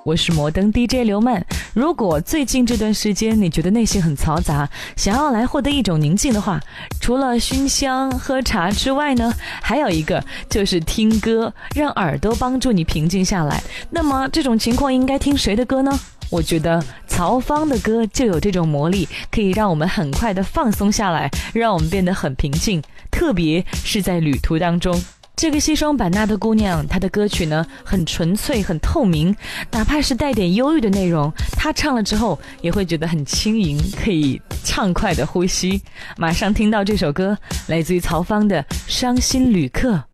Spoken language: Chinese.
我是摩登 DJ 刘曼。如果最近这段时间你觉得内心很嘈杂，想要来获得一种宁静的话，除了熏香喝茶之外呢，还有一个就是听歌，让耳朵帮助你平静下来。那么这种情况应该听谁的歌呢？我觉得曹芳的歌就有这种魔力，可以让我们很快的放松下来，让我们变得很平静，特别是在旅途当中。这个西双版纳的姑娘，她的歌曲呢很纯粹很透明，哪怕是带点忧郁的内容，她唱了之后也会觉得很轻盈，可以畅快的呼吸。马上听到这首歌，来自于曹芳的《伤心旅客》。